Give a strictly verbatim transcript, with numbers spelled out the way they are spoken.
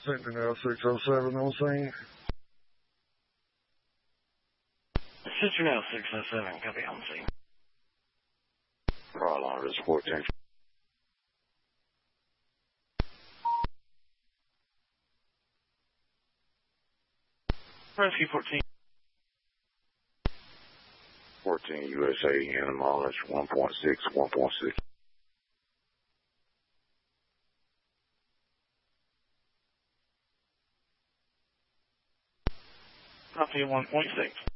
Sentinel six oh seven on scene. Sentinel six oh seven, copy on scene. Caroline, is fourteen. Rescue fourteen. fourteen U S A, animal, that's one point six, one point six. Copy one point six.